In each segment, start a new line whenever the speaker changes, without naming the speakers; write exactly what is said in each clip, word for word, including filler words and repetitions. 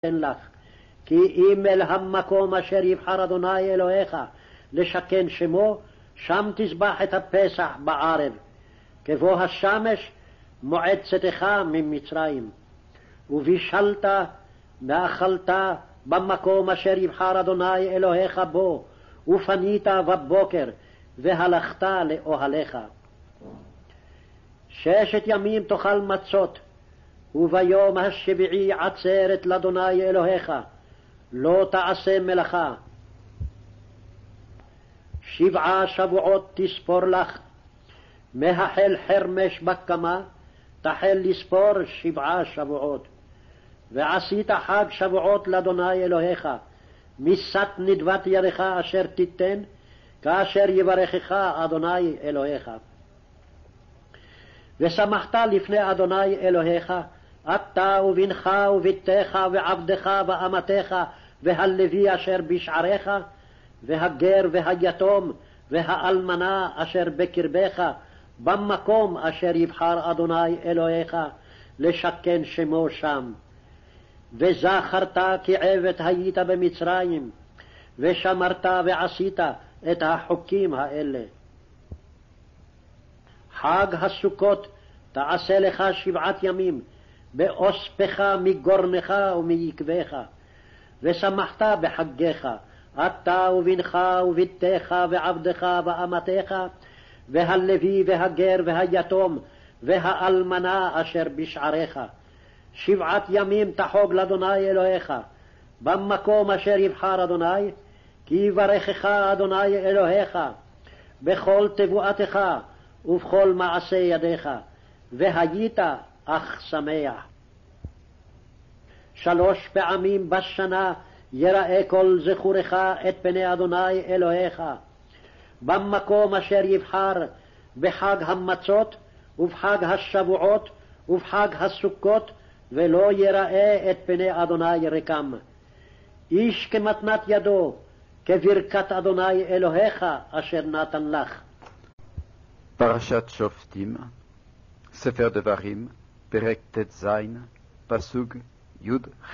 לך, כי אם אל המקום אשר יבחר אדוני אלוהיך לשכן שמו, שם תזבח את הפסח בערב, כבוא השמש מועד צאתך ממצרים. ובישלת ואכלת במקום אשר יבחר אדוני אלוהיך בו, ופנית בבוקר והלכת לאוהליך. ששת ימים תאכל מצות, וביום השביעי עצרת לאדוני אלוהיך, לא תעשה מלאכה. שבעה שבועות תספור לך, מהחל חרמש בקמה תחל לספור שבעה שבועות. ועשית חג שבועות לאדוני אלוהיך, משאת נדבת ידך אשר תיתן, כאשר יברכך אדוני אלוהיך. ושמחת לפני אדוני אלוהיך, אתה ובנך ובתך ועבדך ואמתך והלוי אשר בשעריך, והגר והיתום והאלמנה אשר בקרבך, במקום אשר יבחר אדוני אלוהיך לשכן שמו שם. וזכרת כי עבד היית במצרים, ושמרת ועשית את החוקים האלה. חג הסוכות תעשה לך שבעת ימים, באוספך מגורנך ומיקבך, ושמחת בחגיך, אתה ובנך ובתך ועבדך ואמתך, והלוי והגר והיתום והאלמנה אשר בשעריך. שבעת ימים תחוג לאדוני אלוהיך, במקום אשר יבחר אדוני, כי יברכך אדוני אלוהיך בכל תבואתך ובכל מעשה ידיך, והיית אך שמח. שלוש פעמים בשנה יראה כל זכורך את פני אדוני אלוהיך, במקום אשר יבחר, בחג המצות ובחג השבועות ובחג הסוכות, ולא יראה את פני אדוני ריקם. איש כמתנת ידו, כברכת אדוני אלוהיך אשר נתן לך.
פרשת שופטים, ספר דברים, פרק ט"ז, פסוק י"ח.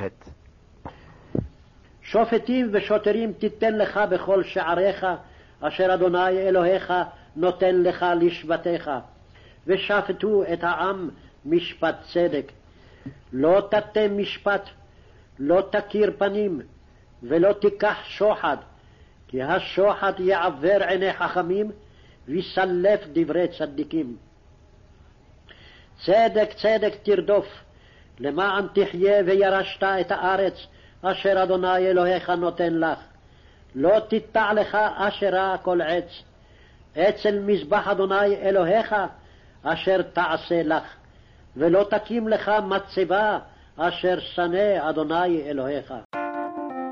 שופטים ושוטרים תיתן לך בכל שעריך, אשר אדוני אלוהיך נותן לך לשבטיך, ושפטו את העם משפט צדק. לא תטה משפט, לא תכיר פנים, ולא תיקח שוחד, כי השוחד יעבר עיני חכמים, ויסלף דברי צדיקים. צדק צדק תרדוף, למען תחיה וירשת את הארץ אשר אדוני אלוהיך נותן לך. לא תיטע לך אשרה כל עץ, אצל מזבח אדוני אלוהיך אשר תעשה לך, ולא תקים לך מצבה אשר שנא אדוני אלוהיך.